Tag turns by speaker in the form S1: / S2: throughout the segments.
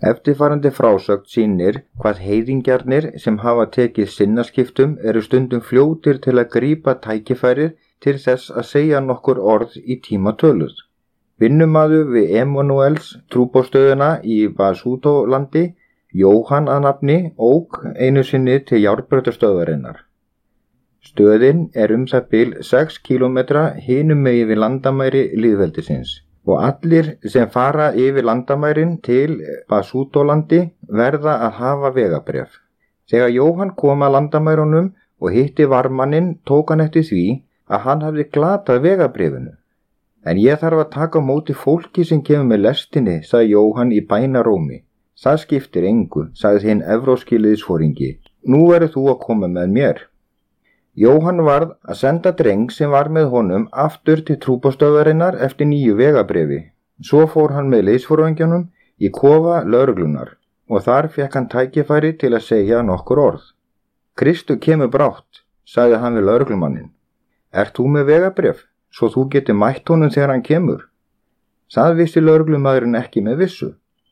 S1: Eftirfarandi frásögn sýnir hvað heiðingjarnir sem hafa tekið sinnaskiptum eru stundum fljótir til að grípa tækifærið til þess að segja nokkur orð í tíma töluð. Vinnumaður við Emanuels trúboðsstöðina í Basútólandi, Jóhann að nafni, ók einu sinni til járnbrautastöðvarinnar. Stöðin er það bil 6 kílómetra hinum megin við landamæri lýðveldisins. Og allir sem fara yfir landamærin til Basútólandi verða að hafa vegabréf. Þegar Jóhann kom að landamærunum og hitti varmanninn tók hann eftir því að hann hafði glatað vegabréfinu. En ég þarf að taka á móti fólki sem kemur með lestinni, sagði Jóhann í bænarómi. Það skiptir engu, sagði hinn evrópski liðsforingi. Nú verður þú að koma með mér. Jóhann varð að senda dreng sem var með honum aftur til trúboðsstöðvarinnar eftir nýju vegabréfi. Svo fór hann með liðsforingjanum í kofa lögreglunar og þar fékk hann tækifæri til að segja nokkur orð. Kristur kemur brátt, sagði hann við lögreglumanninn. Ert þú með vegabréf, svo þú getur mætt honum þegar hann kemur? Það vissi lögreglumaðurinn ekki með vissu.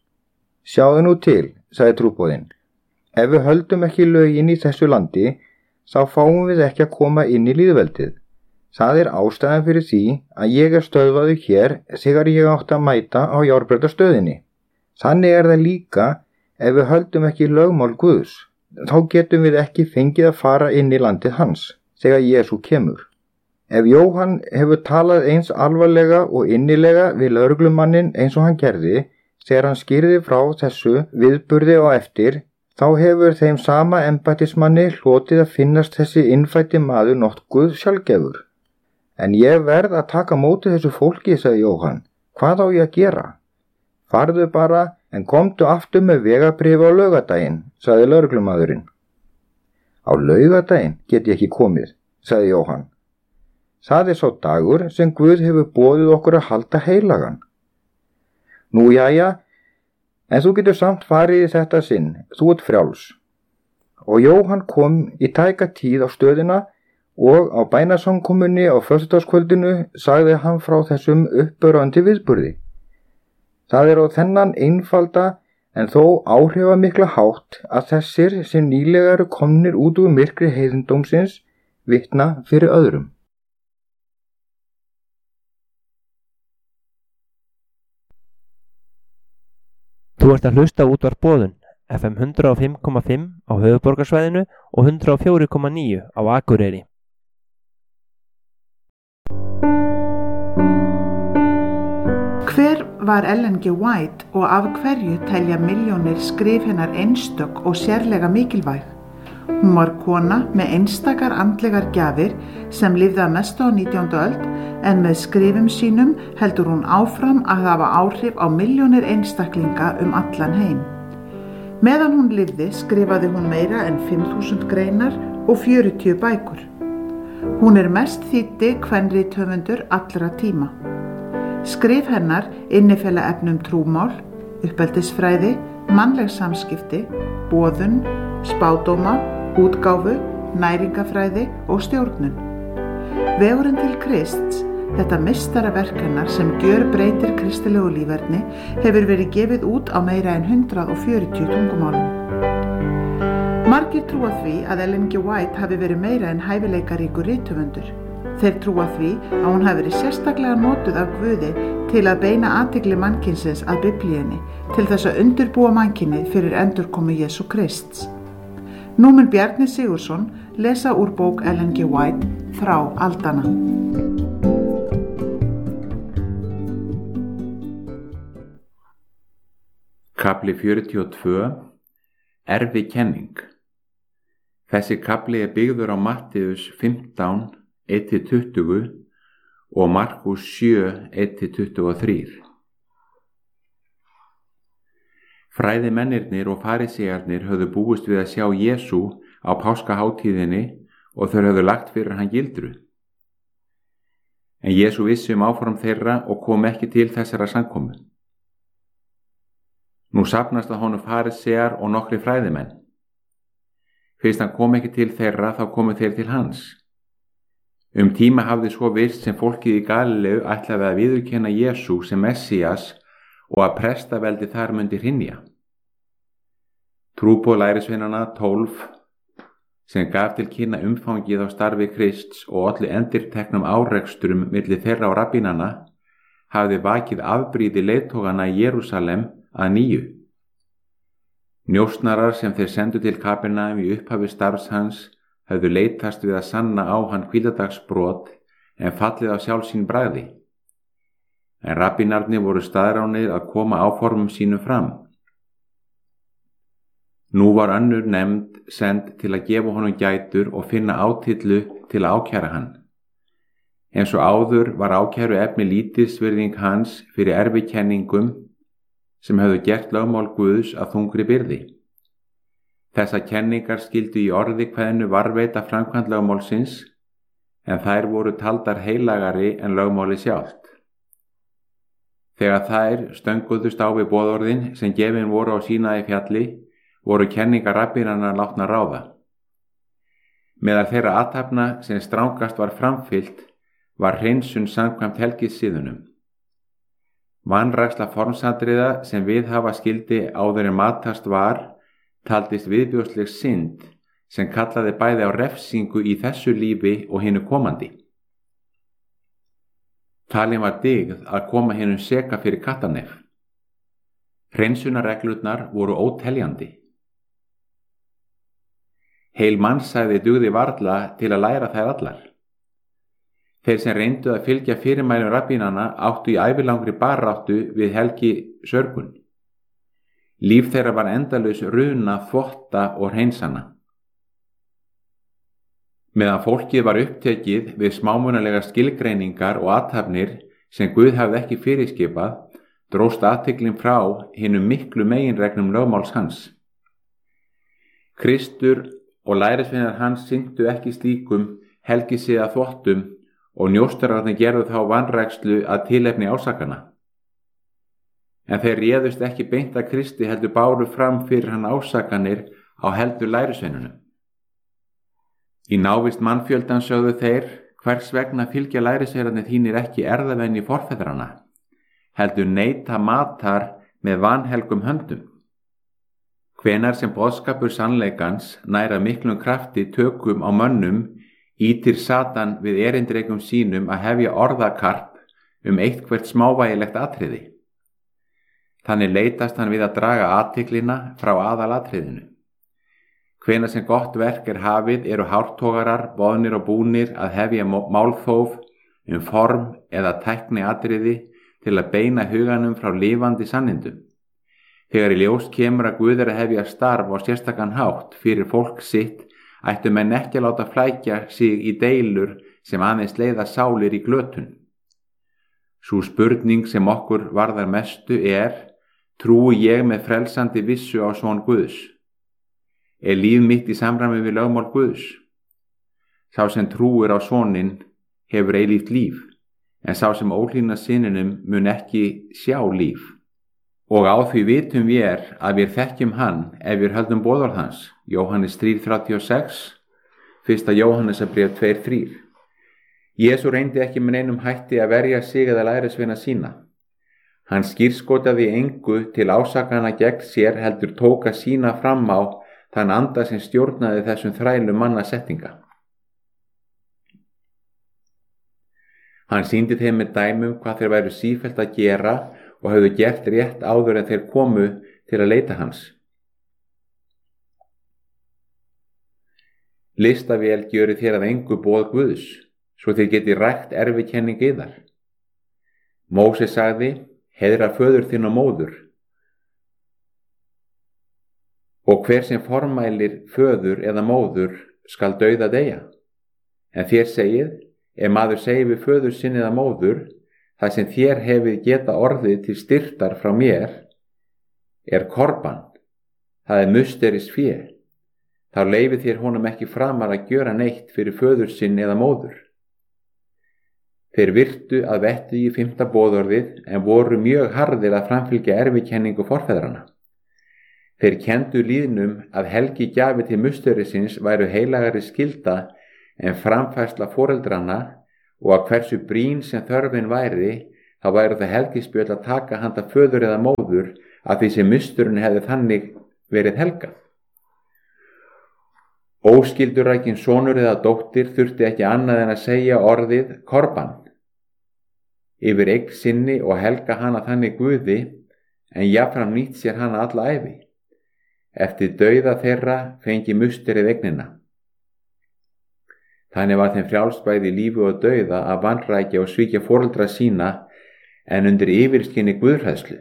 S1: Sjáðu nú til, sagði trúboðinn. Ef við höldum ekki lögin í þessu landi, þá fáum við ekki að koma inn í lýðveldið. Það er ástæðan fyrir því að ég er stöðvaður hér þegar ég átti að mæta á járnbrautastöðinni. Þannig er það líka ef við höldum ekki lögmál Guðs. Þá getum við ekki fengið að fara inn í landið hans þegar Jesú kemur. Ef Jóhann hefur talað eins alvarlega og innilega við lögreglumannin eins og hann gerði þegar hann skýrði frá þessu viðburði á eftir, þá hefur þeim sama embættismanni hlotið að finnast þessi innfæddi maður nokkuð sjálfgefur. En ég verð að taka móti þessu fólki, sagði Jóhann. Hvað á ég að gera? Farðu bara, en komdu aftur með vegabréf á laugardaginn, sagði lögreglumaðurinn. Á laugardaginn get ég ekki komið, sagði Jóhann. Það er sá dagur sem Guð hefur boðið okkur að halda heilagan. Nú jæja, en þú getur samt farið í þetta sinn, þú ert frjáls. Og Jóhann kom í tæka tíð á stöðina og á bænasamkomunni á föstudagskvöldinu sagði hann frá þessum uppörvandi viðburði. Það er á þennan einfalda en þó áhrifamikla hátt að þessir sem nýlega eru komnir út úr myrkri heiðindómsins vitna fyrir öðrum.
S2: Þú ert að hlusta á Útvarp Boðun, FM 105,5 á höfuðborgarsvæðinu og 104,9 á Akureyri.
S3: Hver var Ellen G. White og af hverju telja milljónir skrif hennar einstök og sérlega mikilvæg? Hún var kona með einstakar andlegar gjafir sem lifði að mestu á 19. öld en með skrifum sínum heldur hún áfram að hafa áhrif á milljónir einstaklinga allan heim. Meðan hún lifði skrifaði hún meira en 5.000 greinar og 40 bækur. Hún er mest þýddi kvenrithöfundur allra tíma. Skrif hennar innifela efnum trúmál, uppeldisfræði, mannleg samskipti, boðun, spádóma, útgáfu, næringafræði og stjórnun. Vegurinn til Krists, þetta meistaraverk hennar sem gjörbreytir kristilegu líferni, hefur verið gefið út á meira en 140 tungumálum. Margir trúa því að Ellen G. White hafi verið meira en hæfileikaríkur rithöfundur. Þeir trúa því að hún hafi verið sérstaklega notuð af Guði til að beina athygli mannkynsins að Biblíunni til þess að undirbúa mannkynið fyrir endurkomu Jesú Krists. Nú mun Bjarni Sigurðsson lesa úr bók Ellen G. White Frá aldanna.
S4: Kafli 42 Erfikenning. Þessi kafli er byggður á Mattheus 15, 1-20 og Markus 7, 1-23. Fræðimennirnir og farísearnir höfðu búist við að sjá Jesú á páskaháttíðinni og þeir höfðu lagt fyrir hann gildru. En Jesú vissi áform þeirra og kom ekki til þessara samkomu. Nú safnast að honum farísear og nokkrir fræðimenn. Fyrst hann kom ekki til þeirra þá komu þeir til hans. Tíma hafði svo virst sem fólkið í Galileu ætlaði að viðurkenna Jesú sem Messías og að prestaveldi þar mundi hrynja. Trúboð lærisveinanna 12 sem gaf til kynna umfangið á starfi Krists og olli endurteknum árekstrum milli þeirra og rabbínanna hafði vakið afbrýði leiðtogana í Jerúsalem að nýju. Njósnarar sem þeir sendu til Kapernaum í upphafi starfs hans höfðu leitast við að sanna á hann hvíladagsbrot en fallið á sjálf sín bragði. En rabbínarnir voru staðránir að koma áformum sínum fram. Nú var önnur nefnd send til að gefa honum gætur og finna átyllu til að ákæra hann. Eins og áður var ákæru efni lítilsvirðing hans fyrir erfikenningum sem höfðu gert lögmál Guðs að þungri byrði. Þessar kenningar skyldu í orði kveðnu varðveita framkvæmd lögmálsins, en þær voru taldar heilagari en lögmáli sjálft. Þegar þær stönguðust á við boðorðin sem gefin voru á Sínaí fjalli, voru kenningar rabbínanna látnar ráða. Meðal þeirra athafna sem strangast var framfylgt var hreinsun samkvæmt helgissiðunum. Vanræksla formsatriða sem viðhafa skyldi áður en matast var, taldist viðbjóðsleg synd sem kallaði bæði á refsingu í þessu lífi og hinu komandi. Talin var dygð að koma hinum seka fyrir kattarnef. Hreinsunarreglurnar voru óteljandi. Heil mannsæði dugði varla til að læra þær allar. Þeir sem reyndu að fylgja fyrirmælum rabbínanna áttu í ævilangri baráttu við helgi sörgun. Líf þeirra var endalaus runa, þvotta og hreinsana. Meðan fólkið var upptekið við smámunalega skilgreiningar og athafnir sem Guð hafði ekki fyrirskipað, dróst athyglin frá hinum miklu meginreglum lögmáls hans. Kristur og lærisveinar hans sinntu ekki slíkum helgisiða þvottum og njóstararnir gerðu þá vanrækslu að tilefni ásakana. En þeir réðust ekki beint að Kristi heldur báru fram fyrir hann ásakanir á heldur lærisveinunum. Í návist mannfjöldan sögðu þeir: hvers vegna fylgja lærisveinarnir þínir ekki erfðavenju forfeðranna, heldur neita matar með vanhelgum höndum. Hvenær sem boðskapur sannleikans næra miklum krafti tökum á mönnum, ýtir Satan við erindrekum sínum að hefja orðakarp eitthvert smávægilegt atriði. Þannig leitast hann við að draga athyglina frá aðalatriðinu. Hvenær sem gott verk hafið eru hártogarar boðnir og búnir að hefja málþóf form eða tækni atriði til að beina huganum frá lifandi sannindum. Þegar í ljós kemur að Guð að hefja starf á sérstakann hátt fyrir fólk sitt, ættu menn ekki að láta flækja sig í deilur sem aðeins leiða sálir í glötun. Sú spurning sem okkur varðar mestu trúi ég með frelsandi vissu á son Guðs? Líf mitt í samræmi við lögmál Guðs? Sá sem trúir á soninn hefur eilíft líf, en sá sem óhlýðnar syninum mun ekki sjá líf. Og á því vitum við að við þekkjum hann ef við höldum boðorð hans. Jóhannes 3:36, 1. Jóhannesarbréf 2:3. Jesú reyndi ekki með neinum hætti að verja sig eða lærisveina sína. Hann skírskotaði engu til ásakana gegn sér heldur tók að sýna fram á þann anda sem stjórnaði þessum þrælum manna settinga. Hann sýndi þeim með dæmum hvað þeir væru sífellt að gera og höfðu gert rétt áður en þeir komu til að leita hans. Listavél gjöri þér að engu boð Guðs, svo þér geti rækt erfikenning yðar. Móse sagði: heiðra föður þinn og móður. Og hver sem formælir föður eða móður skal dauða deyja. En þér segið: ef maður segir við föður sinn eða móður: það sem þér hefið geta orðið til styrktar frá mér korban, það musteris fé, þá leyfið þér honum ekki framar að gjöra neitt fyrir föður sinn eða móður. Þeir virtu að vettugi 5. boðorðið en voru mjög harðir að framfylgja erfikenningu forfeðranna. Þeir kenndu lýðnum að helgi gjafi til musterisins væru heilagari skylda en framfærsla foreldranna og að hversu brýn sem þörfin væri, þá væru það helgispjöll að taka handa föður eða móður að því sem musturinn hefði þannig verið helgað. Óskildurækin sonur eða dóttir þurfti ekki annað en að segja orðið korban yfir eign sinni og helga hana þannig Guði, en jafnframt nýtt sér hana alla ævi. Eftir dauða þeirra fengi musterið eignina. Þannig var þeim frjálst bæði í lífi og dauða að vanrækja og svíkja foreldra sína en undir yfirskinni guðhræðslu.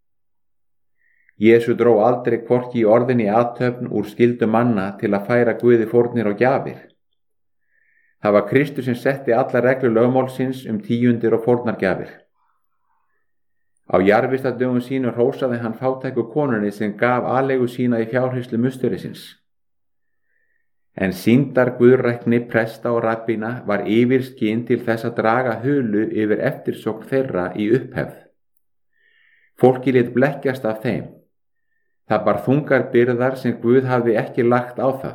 S4: Jesú dró aldrei hvorki í orðinni athöfn úr skyldu manna til að færa Guði fórnir og gjafir. Það var Kristur sem setti alla reglur lögmálsins tíundir og fórnargjafir. Á jarðvistardögum sínum hrósaði hann fátæku konunni sem gaf aleigu sína í fjárhirslum musterisins. En sýndar guðrækni presta og rabbína var yfirskinn til þess að draga hulu yfir eftirsókn þeirra í upphefð. Fólki lét blekkjast af þeim. Það bar þungar byrðar sem Guð hafði ekki lagt á það.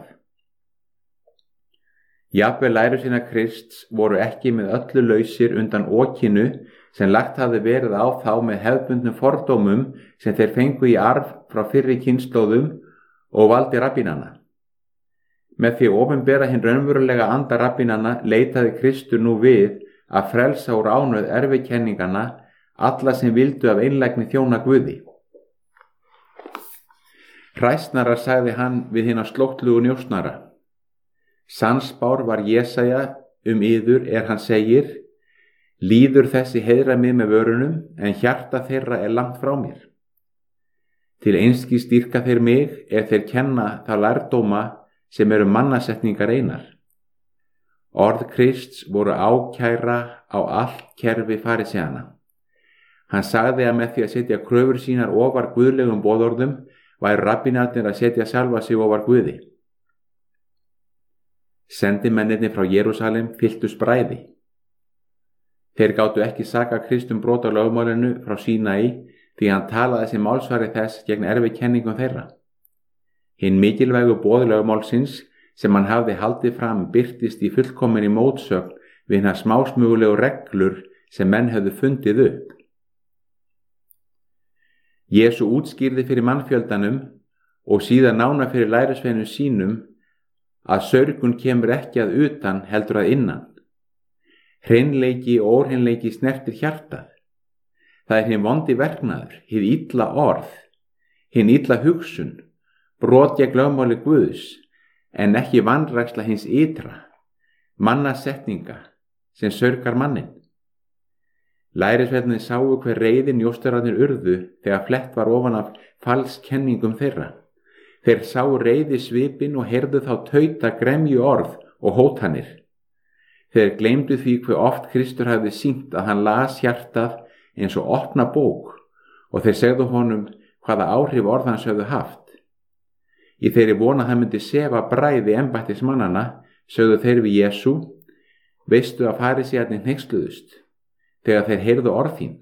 S4: Jafnvel lærisveinar Krists voru ekki með öllu lausir undan okinu sem lagt hafði verið á þá með hefðbundnum fordómum sem þeir fengu í arf frá fyrri kynslóðum og valdi rabbínanna. Með því opinbera hinn raunverulega anda rabbínanna leitaði Kristur nú við að frelsa úr ánauð erfikenningana alla sem vildu af einlægni þjóna Guði. Hræsnara sagði hann við hina slóttlugu njósnara. Sannspár var Jesaja yður hann segir: líður þessi heiðra mig með vörunum, en hjarta þeirra langt frá mér. Til einskis dýrka þeir mig þeir kenna það lærdóma sem eru mannasetningar einar. Orð Krists voru ákæra á allt kerfi faríseanna. Hann sagði að með því að setja kröfur sínar ofar guðlegum boðorðum væru rabbínarnir að setja sjálfa sig ofar Guði. Sendimennirnir frá Jerúsalem fylltust bræði. Þeir gátu ekki saka Krist brot á lögmálinu frá Sínaí því hann talaði sem málsvari þess gegn erfikenningum þeirra. Hinn mikilvægu boð lögmálsins sem hann hafði haldið fram birtist í fullkominni mótsögn við hinar smásmugulegu reglur sem menn höfðu fundið upp. Jesú útskýrði fyrir mannfjöldanum og síðan nánar fyrir lærisveinum sínum að sörgun kemur ekki að utan heldur að innan. Hreinleiki og óhreinleiki snertir hjartað. Það hinn vondi verknaður, hið illa orð, hinn illa hugsun, brot gegn lögmáli Guðs, en ekki vanræksla hins ytra, mannasetninga sem sörgar mannin. Lærisveinarnir sáu hver reiði njósnararnir urðu þegar flett var ofan af falskenningum þeirra. Þeir sáu reiði svipinn og heyrðu þá tauta gremju orð og hótanir. Þeir gleymdu því hve oft Kristur hafði sýnt að hann las hjartað eins og opna bók og þeir segðu honum hvaða áhrif orð hans höfðu haft. Í þeirri von að hann myndi sefa bræði embættismannanna sögðu þeir við Jesú: veistu að farísearnir hneyksluðust þegar þeir heyrðu orð þín?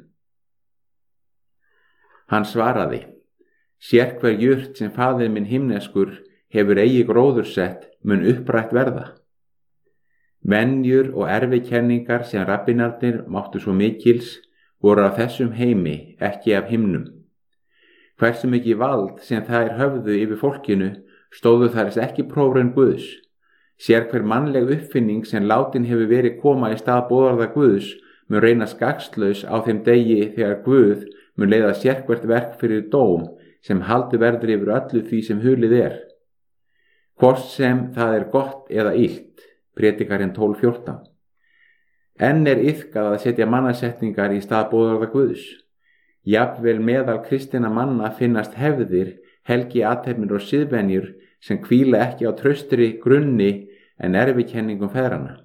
S4: Hann svaraði: sérhver jurt sem faðir minn himneskur hefur eigi gróður sett mun upprætt verða. Venjur og erfikenningar sem rabbínarnir máttu svo mikils voru af þessum heimi, ekki af himnum. Hversu mikið vald sem þær höfðu yfir fólkinu stóðu þær ekki prófraun Guðs. Sérhver mannleg uppfinning sem látin hefur verið koma í stað boðorða Guðs mun reynast gagnslaus á þeim degi þegar Guð mun leiða sérhvert verk fyrir dóm sem haldi verður yfir öllu því sem hulið hvort sem það gott eða illt. Predikarinn 12:14. Enn iðkað að setja mannasetningar í stað boðorða Guðs. Jafnvel meðal kristinna manna finnast hefðir, helgi athafnir og siðvenjur sem hvíla ekki á traustri grunni en erfikenningum feðranna.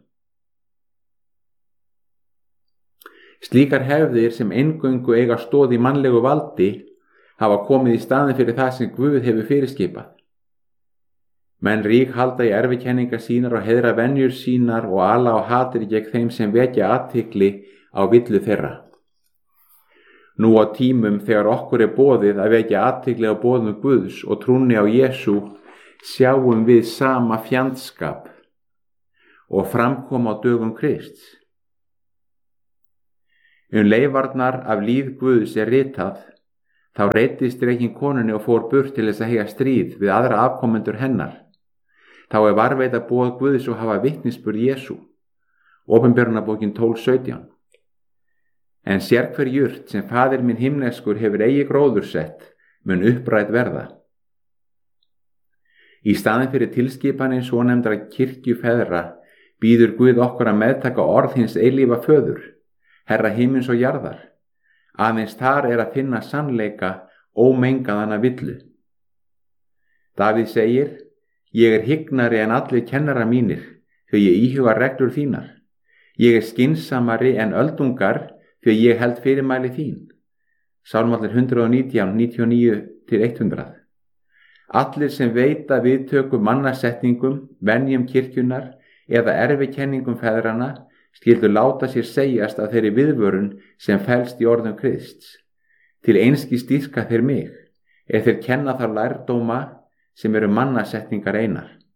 S4: Slíkar hefðir sem eingöngu eiga stoð í mannlegu valdi hafa komið í staðinn fyrir það sem Guð hefur fyrirskipað. Menn rík halda í erfikenningar sínar og heiðra venjur sínar og ala á hatir gegn þeim sem vekja athygli á villu þeirra. Nú á tímum þegar okkur boðið að vekja athygli á boðum Guðs og trúnni á Jesú sjáum við sama fjandskap og framkom á dögum Krists. Leifarnar af líð Guðs ritað, þá reiddist drekinn konunni og fór burt til þess að heyja stríð við aðra afkomendur hennar. þá er varveita boð Guðs og hafa vitnisburð Jesú. Opinberunarbókin 12:17. En sérhver jurt sem faðir minn himneskur hefur eigi gróðursett, mun upprætt verða. Í staðin fyrir tilskipanir svonefndra kirkjufeðra býður Guð okkur að meðtaka orð hins eilífa föður, Herra himins og jarðar. Aðeins þar er að finna sannleika ómengaðana villu. Davíð segir: Ég er hygnari en allir kennara mínir, því ég íhuga reglur þínar. Ég er skynsamari en öldungar, því ég held fyrirmæli þín. Sálmallir 119, 99-100. Allir sem veita viðtöku mannasetningum, venjum kirkjunar eða erfikenningum feðrana skyldu láta sér segjast af þeirri viðvörun sem felst í orðum Krists. Til einskis dýrka þeir mig, þeir kenna þar lærdóma sem eru mannasetningar einar.